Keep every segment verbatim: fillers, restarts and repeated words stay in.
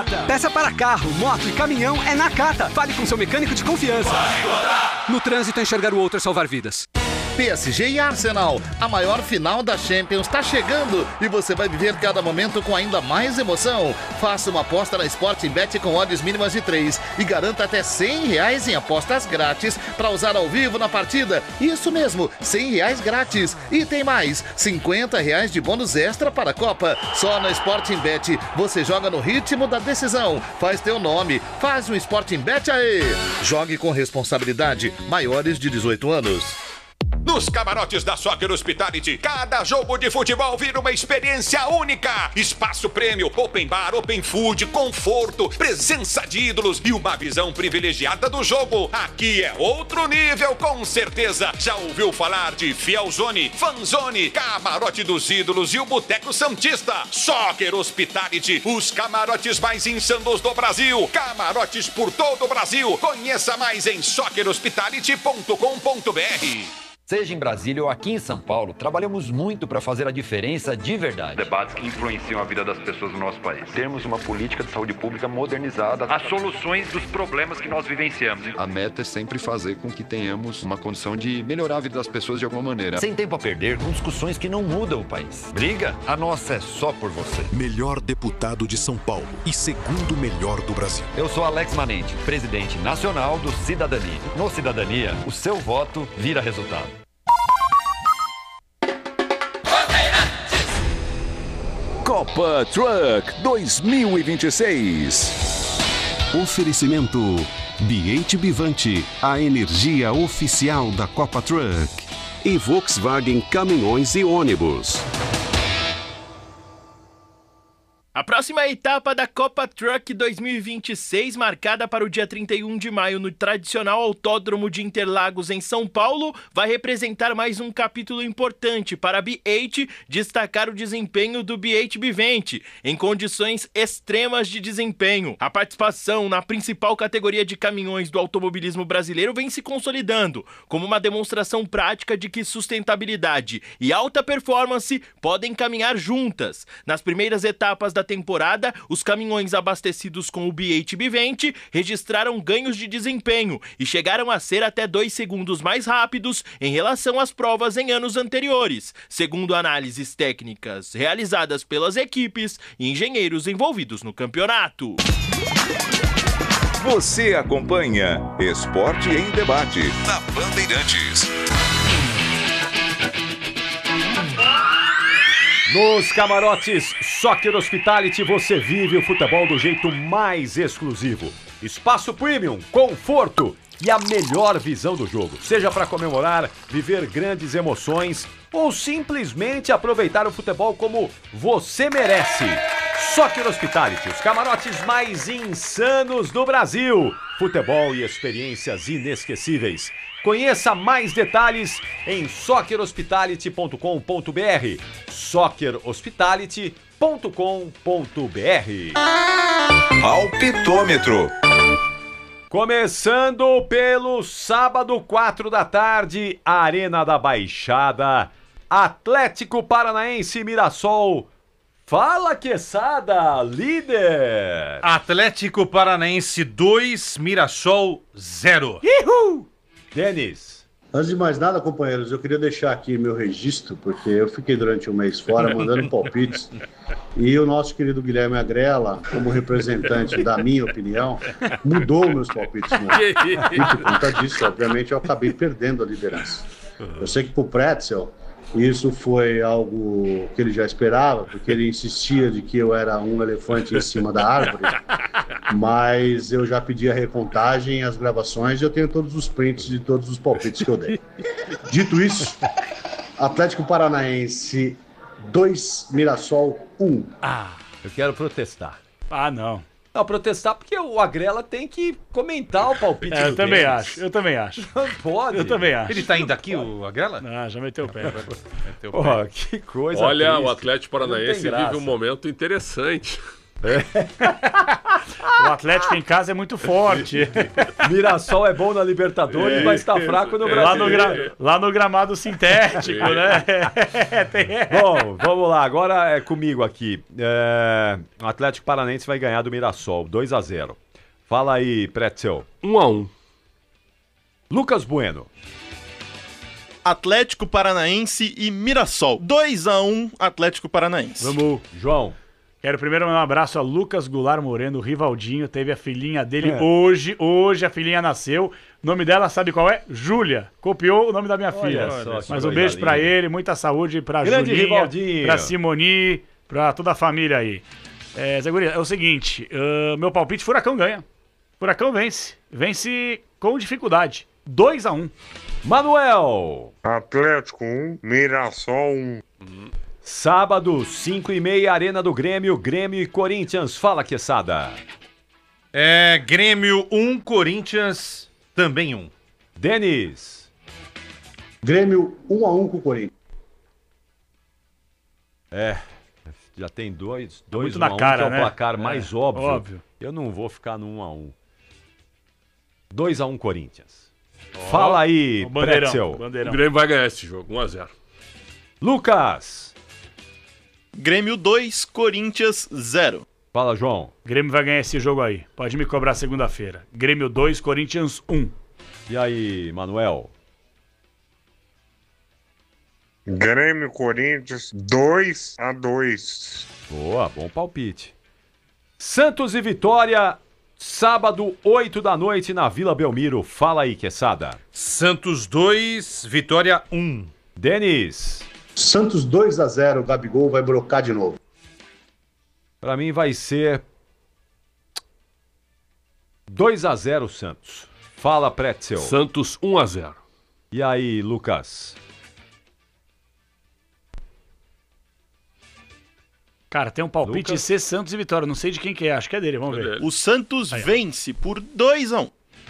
Cata. Peça para carro, moto e caminhão é na Cata. Fale com seu mecânico de confiança. No trânsito, enxergar o outro é salvar vidas. P S G e Arsenal, a maior final da Champions está chegando e você vai viver cada momento com ainda mais emoção. Faça uma aposta na Sporting Bet com odds mínimas de três e garanta até cem reais em apostas grátis para usar ao vivo na partida. Isso mesmo, cem reais grátis. E tem mais, cinquenta reais de bônus extra para a Copa. Só na Sporting Bet você joga no ritmo da decisão. Faz teu nome, faz um Sporting Bet aí. Jogue com responsabilidade, maiores de dezoito anos. Nos camarotes da Soccer Hospitality, cada jogo de futebol vira uma experiência única. Espaço prêmio, open bar, open food, conforto, presença de ídolos e uma visão privilegiada do jogo. Aqui é outro nível, com certeza. Já ouviu falar de Fielzone, Fanzone, Camarote dos Ídolos e o Boteco Santista? Soccer Hospitality, os camarotes mais insanos do Brasil. Camarotes por todo o Brasil. Conheça mais em soccer hospitality ponto com ponto b r. Seja em Brasília ou aqui em São Paulo, trabalhamos muito para fazer a diferença de verdade. Debates que influenciam a vida das pessoas no nosso país. Termos uma política de saúde pública modernizada. As soluções dos problemas que nós vivenciamos. A meta é sempre fazer com que tenhamos uma condição de melhorar a vida das pessoas de alguma maneira. Sem tempo a perder com discussões que não mudam o país. Briga? A nossa é só por você. Melhor deputado de São Paulo e segundo melhor do Brasil. Eu sou Alex Manente, presidente nacional do Cidadania. No Cidadania, o seu voto vira resultado. Copa Truck dois mil e vinte e seis. Oferecimento B H Bivante, a energia oficial da Copa Truck. E Volkswagen Caminhões e Ônibus. A próxima etapa da Copa Truck dois mil e vinte e seis, marcada para o dia trinta e um de maio no tradicional Autódromo de Interlagos, em São Paulo, vai representar mais um capítulo importante para a B H destacar o desempenho do B H Bivante em condições extremas de desempenho. A participação na principal categoria de caminhões do automobilismo brasileiro vem se consolidando como uma demonstração prática de que sustentabilidade e alta performance podem caminhar juntas. Nas primeiras etapas da temporada, os caminhões abastecidos com o B H Bivante registraram ganhos de desempenho e chegaram a ser até dois segundos mais rápidos em relação às provas em anos anteriores, segundo análises técnicas realizadas pelas equipes e engenheiros envolvidos no campeonato. Você acompanha Esporte em Debate na Bandeirantes. Nos camarotes Soccer Hospitality você vive o futebol do jeito mais exclusivo. Espaço premium, conforto e a melhor visão do jogo. Seja para comemorar, viver grandes emoções ou simplesmente aproveitar o futebol como você merece. Soccer Hospitality, os camarotes mais insanos do Brasil. Futebol e experiências inesquecíveis. Conheça mais detalhes em soccer hospitality ponto com ponto b r. soccer hospitality ponto com ponto b r. Palpitômetro. Começando pelo sábado, quatro da tarde, Arena da Baixada, Atlético Paranaense e Mirassol. Fala, Quesada, líder! Atlético Paranaense dois, Mirassol zero. Uhul! Denis. Antes de mais nada, companheiros, eu queria deixar aqui meu registro, porque eu fiquei durante um mês fora mandando palpites, e o nosso querido Guilherme Agrela, como representante da minha opinião, mudou meus palpites. E por conta disso, obviamente, eu acabei perdendo a liderança. Eu sei que pro Pretzel, isso foi algo que ele já esperava, porque ele insistia de que eu era um elefante em cima da árvore, mas eu já pedi a recontagem, as gravações, e eu tenho todos os prints de todos os palpites que eu dei. Dito isso, Atlético Paranaense dois, Mirassol um. Ah, eu quero protestar. Ah, não. Não, protestar porque o Agrela tem que comentar o palpite. É, eu do também Denis. acho, eu também acho. Não pode. Eu também acho. Ele tá indo aqui, o Agrela? Ah, já meteu o pé. Meteu o pé. Porra, que coisa Olha, triste. o Atlético Paranaense vive um momento interessante. É. O Atlético em casa é muito forte. Mirassol é bom na Libertadores, É, mas está fraco no Brasil. Lá no, gra- lá no gramado sintético, né? Tem- Bom, vamos lá. Agora é comigo aqui. É, O Atlético Paranaense vai ganhar do Mirassol, dois a zero. Fala aí, Pretzel. um a um. Lucas Bueno. Atlético Paranaense e Mirassol. dois a um Atlético Paranaense. Vamos. João. Quero primeiro mandar um abraço a Lucas Goulart Moreno, o Rivaldinho. Teve a filhinha dele É. hoje. Hoje a filhinha nasceu. O nome dela, sabe qual é? Júlia. Copiou o nome da minha Olha filha. só, que Mas um coisa beijo pra linda. ele, muita saúde pra Grande Julinha, Rivaldinho. pra Simoni, pra toda a família aí. É, Zé Guri, é o seguinte, ah, meu palpite, Furacão ganha. Furacão vence. Vence com dificuldade. dois a um. Manuel. Atlético um, Mirassol um. Sábado, cinco e meia, Arena do Grêmio, Grêmio e Corinthians. Fala, Quesada. É, Grêmio um, Corinthians também um. Denis. Grêmio um a um com o Corinthians. É, já tem dois, dois muito um na a um, cara, que é o né? placar mais É, óbvio. óbvio. Eu não vou ficar no um a um. dois a um Corinthians. Fala aí, o bandeirão, Pretzel. bandeirão. O Grêmio vai ganhar esse jogo, um a zero. Lucas. Grêmio dois, Corinthians zero. Fala, João. Grêmio vai ganhar esse jogo aí. Pode me cobrar segunda-feira. Grêmio dois, Corinthians um. E aí, Manuel? Grêmio Corinthians dois a dois. Boa, bom palpite. Santos e Vitória, sábado, oito da noite, na Vila Belmiro. Fala aí, Quesada. Santos dois, Vitória um. Denis. Santos dois a zero, o Gabigol vai brocar de novo. Pra mim vai ser dois a zero Santos. Fala, Pretzel. Santos um a zero. E aí, Lucas? Cara, tem um palpite Lucas? C Santos e Vitória. Não sei de quem que é, acho que é dele, vamos ver. O Santos Aí, ó. vence por dois a um.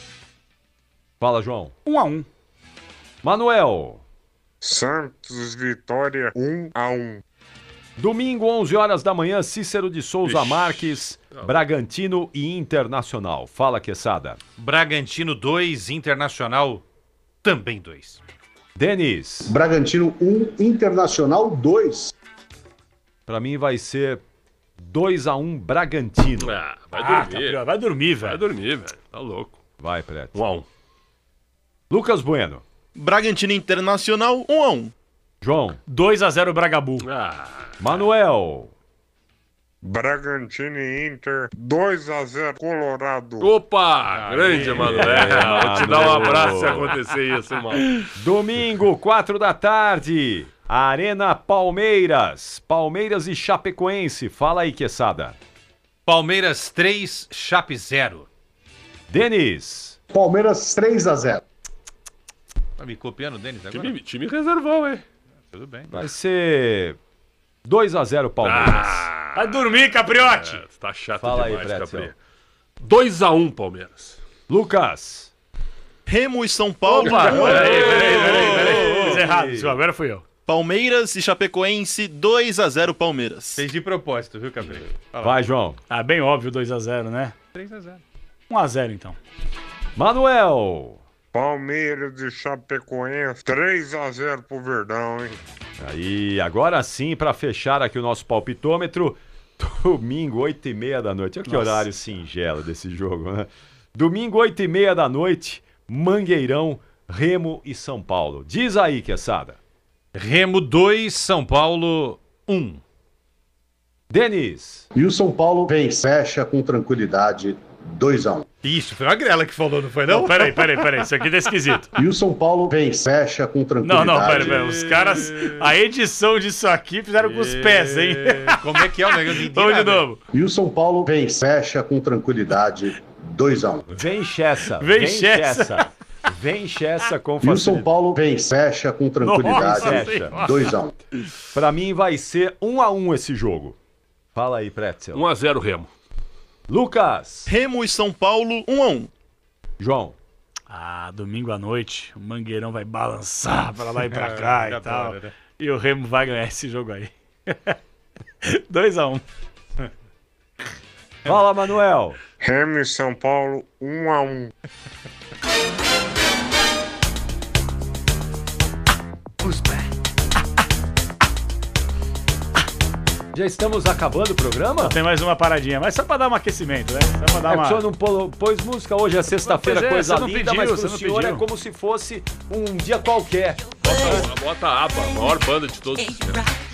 Fala, João. um a um. Manuel. Santos Vitória um a um. Domingo, onze horas da manhã, Cícero de Souza Ixi. Marques, Bragantino e Internacional. Fala, Quesada. Bragantino dois, Internacional também dois. Denis. Bragantino um, Internacional dois. Pra mim vai ser dois a um Bragantino. Ah, vai Ah, dormir. Capriola, vai dormir, Vai velho. dormir, velho. Tá louco. Vai, Preto. um a um. Lucas Bueno. Bragantino Internacional um a um. João. dois a zero Bragabu. Ah, Manuel. Bragantino e Inter dois a zero Colorado. opa! grande, Aê, Manoel. Vou te dar um Manu. abraço se acontecer isso, mano. Domingo, quatro da tarde, Arena Palmeiras. Palmeiras e Chapecoense. Fala aí, Quesada. Palmeiras três, Chape zero. Denis. Palmeiras três a zero. Tá me copiando o Denis agora? Time, time reservão, hein? Tudo bem. Vai ser dois a zero Palmeiras. Ah, Vai dormir, Capriote. é, tá chato Fala aí, demais, Pretzel. Capri. dois a um Palmeiras. Lucas. Remo e São Paulo. Opa, um a um. peraí, peraí, peraí, peraí. Fiz errado, isso agora fui eu. Palmeiras e Chapecoense dois a zero Palmeiras. Fez de propósito, viu, Cabrinho? Vai, João. Ah, bem óbvio, dois a zero, né? três a zero. um a zero, então. Manuel. Palmeiras e Chapecoense três a zero pro Verdão, hein? Aí, agora sim, para fechar aqui o nosso palpitômetro, domingo, oito e meia da noite. Olha que Nossa. horário singelo desse jogo, né? Domingo, oito e meia da noite, Mangueirão, Remo e São Paulo. Diz aí, Quesada. Remo dois, São Paulo um. Denis. E o São Paulo vence, fecha com tranquilidade dois a um. Isso, foi a Grela que falou, não foi não? Não, peraí, peraí, peraí. Isso aqui tá esquisito. E o São Paulo vence, fecha com Não, tranquilidade. não, peraí, peraí. Os caras, a edição disso aqui fizeram com os pés, hein? Como é que é o negócio? Vamos de novo. E o São Paulo vence, fecha com tranquilidade dois a um. Vem Chessa. Vem Chessa. Vem Chessa com E o São facilidade. Paulo vence, fecha com tranquilidade Nossa, dois a um. Pra mim vai ser um a um esse jogo. Fala aí, Pretzel. um a zero Remo. Lucas. Remo e São Paulo um a um. João. Ah, domingo à noite, o Mangueirão vai balançar pra lá e pra cá e Já tal. adoro, né? E o Remo vai ganhar esse jogo aí. dois a um. Fala, Manuel. Remo e São Paulo, um a um. Já estamos acabando o programa? Tem mais uma paradinha, mas só pra dar um aquecimento, né? Só pra dar É uma... que o senhor não pô- pôs música hoje, é sexta-feira, Pois é, coisa você não linda, pediu, mas você pro não senhor pediu. é como se fosse um dia qualquer. Bota, bota a aba, a maior banda de todos os tempos.